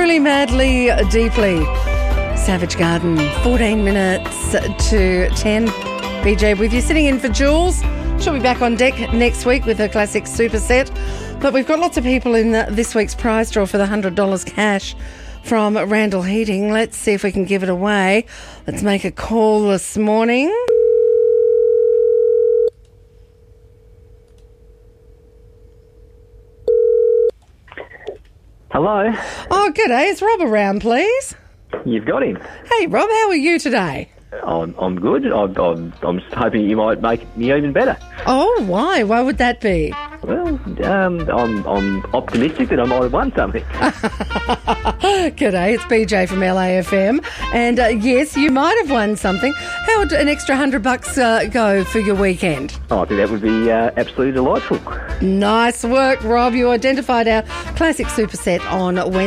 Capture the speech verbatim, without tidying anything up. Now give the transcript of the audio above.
Truly, madly, deeply. Savage Garden, fourteen minutes to ten. B J with you, sitting in for Jules. She'll be back on deck next week with her classic superset. But we've got lots of people in the, this week's prize draw for the one hundred dollars cash from Randall Heating. Let's see if we can give it away. Let's make a call this morning. Hello. Oh, good day. Is Rob around, please? You've got him. Hey, Rob, how are you today? I'm, I'm good. I'm, I'm, I'm just hoping you might make me even better. Oh, why? Why would that be? Well, um, I'm, I'm optimistic that I might have won something. G'day, it's B J from L A F M. And uh, yes, you might have won something. How would an extra hundred bucks uh, go for your weekend? Oh, I think that would be uh, absolutely delightful. Nice work, Rob. You identified our classic superset on Wednesday.